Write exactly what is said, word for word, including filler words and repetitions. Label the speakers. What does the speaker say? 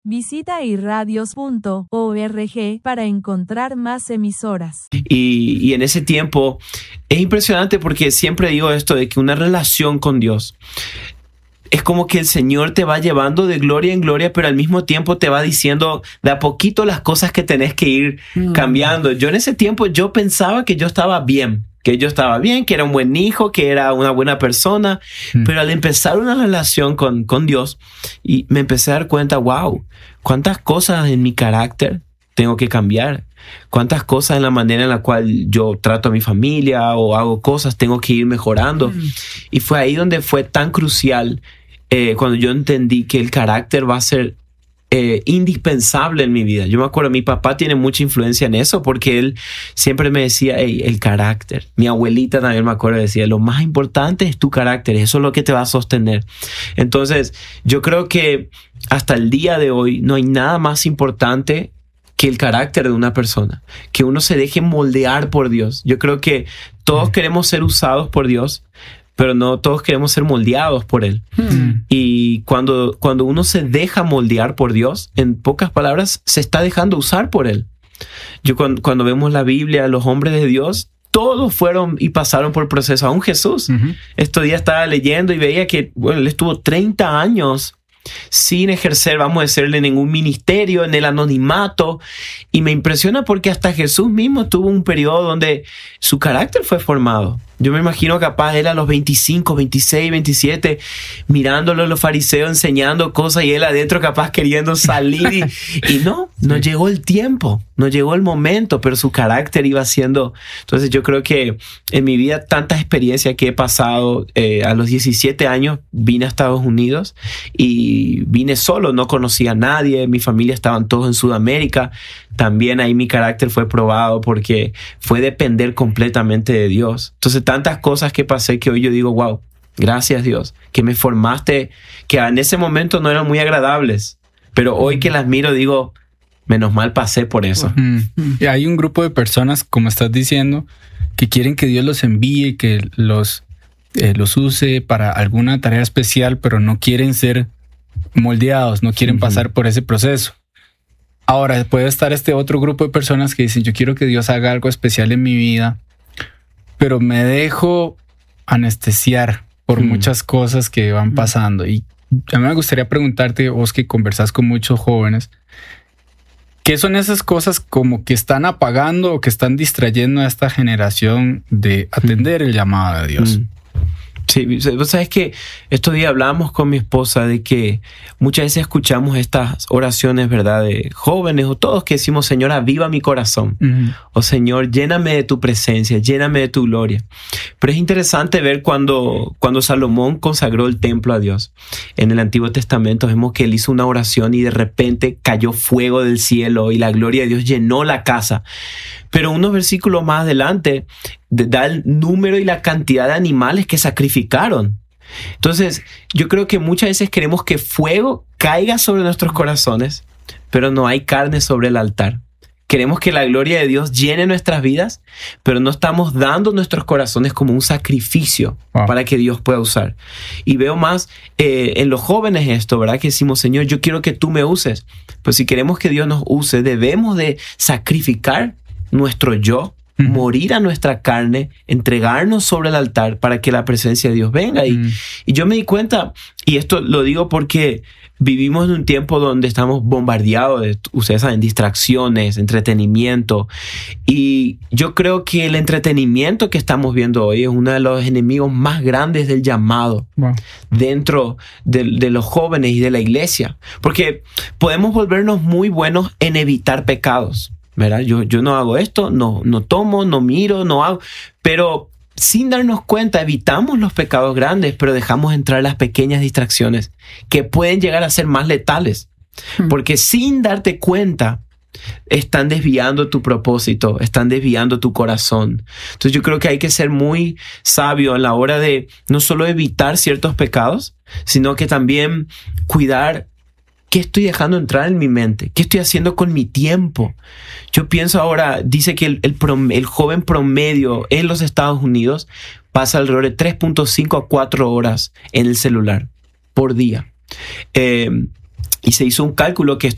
Speaker 1: Visita irradios punto org para encontrar más emisoras.
Speaker 2: Y, y en ese tiempo es impresionante porque siempre digo esto de que una relación con Dios es como que el Señor te va llevando de gloria en gloria, pero al mismo tiempo te va diciendo de a poquito las cosas que tenés que ir mm. cambiando. Yo en ese tiempo yo pensaba que yo estaba bien. que yo estaba bien, que era un buen hijo, que era una buena persona, mm. pero al empezar una relación con, con Dios, y me empecé a dar cuenta, wow, cuántas cosas en mi carácter tengo que cambiar, cuántas cosas en la manera en la cual yo trato a mi familia o hago cosas tengo que ir mejorando. Mm. Y fue ahí donde fue tan crucial eh, cuando yo entendí que el carácter va a ser Eh, indispensable en mi vida. Yo me acuerdo, mi papá tiene mucha influencia en eso porque él siempre me decía, hey, el carácter. Mi abuelita también me acuerdo, decía, lo más importante es tu carácter, eso es lo que te va a sostener. Entonces, yo creo que hasta el día de hoy no hay nada más importante que el carácter de una persona, que uno se deje moldear por Dios. Yo creo que todos mm. queremos ser usados por Dios, pero no todos queremos ser moldeados por Él. Hmm. Y cuando, cuando uno se deja moldear por Dios, en pocas palabras, se está dejando usar por Él. Yo cuando, cuando vemos la Biblia, los hombres de Dios, todos fueron y pasaron por el proceso. Aún Jesús. Uh-huh. Estos días estaba leyendo y veía que bueno, él estuvo treinta años sin ejercer, vamos a decirle, ningún ministerio, en el anonimato. Y me impresiona porque hasta Jesús mismo tuvo un periodo donde su carácter fue formado. Yo me imagino capaz él a los veinticinco, veintiséis, veintisiete, mirándolo a los fariseos enseñando cosas y él adentro capaz queriendo salir. Y, y no, no sí. llegó el tiempo, no llegó el momento, pero su carácter iba siendo. Entonces yo creo que en mi vida tantas experiencias que he pasado, eh, a los diecisiete años vine a Estados Unidos y vine solo, no conocía a nadie, mi familia estaban todos en Sudamérica. También ahí mi carácter fue probado porque fue depender completamente de Dios. Entonces tantas cosas que pasé que hoy yo digo, wow, gracias Dios, que me formaste, que en ese momento no eran muy agradables, pero hoy que las miro digo, menos mal pasé por eso.
Speaker 3: Mm. Y hay un grupo de personas, como estás diciendo, que quieren que Dios los envíe, que los, eh, los use para alguna tarea especial, pero no quieren ser moldeados, no quieren uh-huh. pasar por ese proceso. Ahora puede estar este otro grupo de personas que dicen, yo quiero que Dios haga algo especial en mi vida, pero me dejo anestesiar por mm. muchas cosas que van pasando. Y a mí me gustaría preguntarte, vos que conversás con muchos jóvenes, ¿qué son esas cosas como que están apagando o que están distrayendo a esta generación de atender mm. el llamado de Dios? Mm.
Speaker 2: Sí, vos sabés que estos días hablábamos con mi esposa de que muchas veces escuchamos estas oraciones, ¿verdad? De jóvenes o todos que decimos, Señor, aviva mi corazón. Uh-huh. O Señor, lléname de tu presencia, lléname de tu gloria. Pero es interesante ver cuando, cuando Salomón consagró el templo a Dios. En el Antiguo Testamento vemos que él hizo una oración y de repente cayó fuego del cielo y la gloria de Dios llenó la casa. Pero unos versículos más adelante da el número y la cantidad de animales que sacrificaron. Entonces, yo creo que muchas veces queremos que fuego caiga sobre nuestros corazones, pero no hay carne sobre el altar. Queremos que la gloria de Dios llene nuestras vidas, pero no estamos dando nuestros corazones como un sacrificio wow. para que Dios pueda usar. Y veo más eh, en los jóvenes esto, ¿verdad? Que decimos, Señor, yo quiero que tú me uses. Pues si queremos que Dios nos use, debemos de sacrificar nuestro yo, uh-huh. morir a nuestra carne, entregarnos sobre el altar para que la presencia de Dios venga. Uh-huh. Y, y yo me di cuenta, y esto lo digo porque vivimos en un tiempo donde estamos bombardeados de, ustedes saben, distracciones, entretenimiento. Y yo creo que el entretenimiento que estamos viendo hoy es uno de los enemigos más grandes del llamado wow. dentro de, de los jóvenes y de la iglesia. Porque podemos volvernos muy buenos en evitar pecados. ¿Verdad? Yo, yo no hago esto, no, no tomo, no miro, no hago, pero sin darnos cuenta evitamos los pecados grandes, pero dejamos entrar las pequeñas distracciones que pueden llegar a ser más letales, hmm. porque sin darte cuenta están desviando tu propósito, están desviando tu corazón. Entonces yo creo que hay que ser muy sabio a la hora de no solo evitar ciertos pecados, sino que también cuidar ¿qué estoy dejando entrar en mi mente? ¿Qué estoy haciendo con mi tiempo? Yo pienso ahora, dice que el, el, prom, el joven promedio en los Estados Unidos pasa alrededor de tres punto cinco a cuatro horas en el celular por día. Eh, y se hizo un cálculo que esto